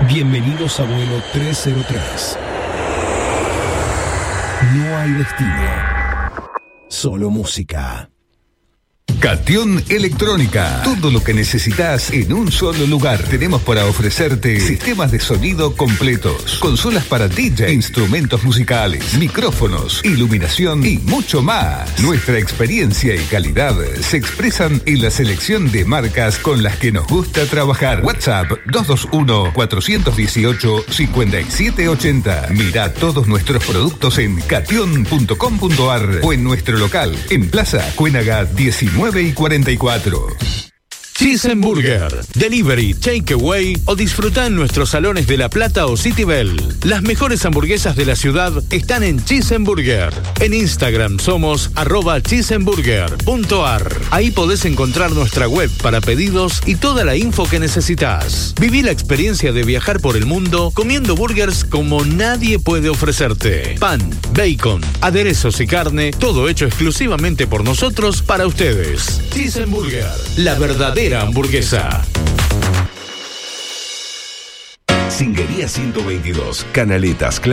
Bienvenidos a vuelo 303. No hay destino, solo música. Catión Electrónica. Todo lo que necesitas en un solo lugar. Tenemos para ofrecerte sistemas de sonido completos, consolas para DJ, instrumentos musicales, micrófonos, iluminación y mucho más. Nuestra experiencia y calidad se expresan en la selección de marcas con las que nos gusta trabajar. WhatsApp 221-418-5780. Mira todos nuestros productos en cation.com.ar o en nuestro local en Plaza Cuénaga 19 y 44. Cheeseburger, delivery, takeaway o disfruta en nuestros salones de La Plata o City Bell. Las mejores hamburguesas de la ciudad están en Cheeseburger. En Instagram somos @cheeseburger.ar. Ahí podés encontrar nuestra web para pedidos y toda la info que necesitas. Viví la experiencia de viajar por el mundo comiendo burgers como nadie puede ofrecerte. Pan, bacon, aderezos y carne, todo hecho exclusivamente por nosotros para ustedes. Cheeseburger, la verdadera hamburguesa. Singuería 122, Canaletas,